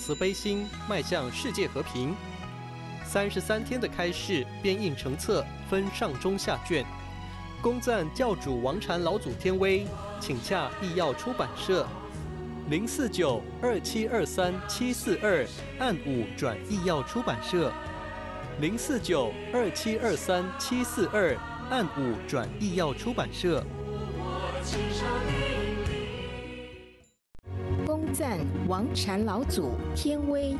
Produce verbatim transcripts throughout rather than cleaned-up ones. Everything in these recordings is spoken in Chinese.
慈悲心，迈向世界和平。三十三天的开示编印成册，分上中下卷。恭赞教主王禅老祖天威，请洽易药出版社零四九二七二三七四二，按五转易药出版社零四九二七二三七四二，按五转易药出版社。 恭赞王禅老祖天威。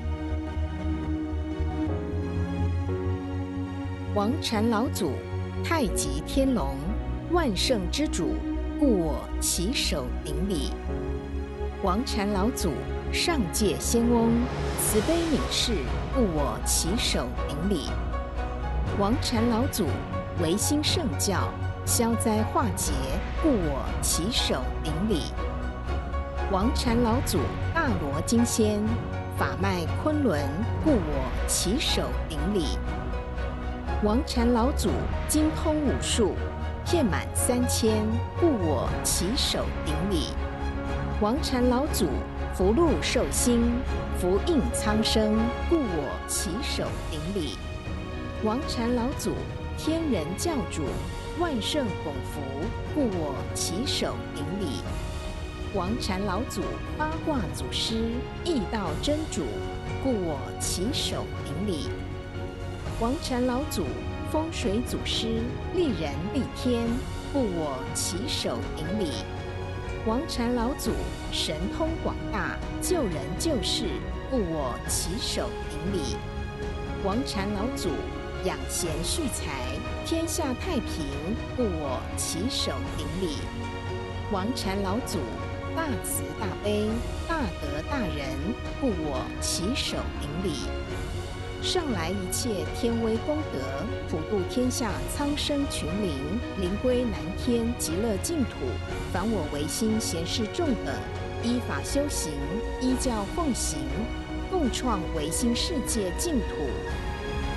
王禅老祖，太极天龙，万圣之主，故我起手顶礼。王禅老祖，上界仙翁，慈悲悯世，故我起手顶礼。王禅老祖，维新圣教，消灾化劫，故我起手顶礼。王禅老祖，大罗金仙，法脉昆仑，故我起手顶礼。王禅老祖，精通武术，遍满三千，故我起手顶礼。王禅老祖，福禄寿星，福印苍生，故我起手顶礼。王禅老祖，天人教主，万圣拱福，故我起手顶礼。王禅老祖，八卦祖师，易道真主，故我起手顶礼。王禅老祖，风水祖师，利人利天，故我起手顶礼。王禅老祖，神通广大，救人救世，故我起手顶礼。王禅老祖，养贤蓄财，天下太平，故我起手顶礼。王禅老祖，大慈大悲，大德大仁，故我起手顶礼。上来一切天威功德，普度天下苍生群灵，灵归南天极乐净土。凡我唯心贤士众等，依法修行，依教奉行，共创唯心世界净土。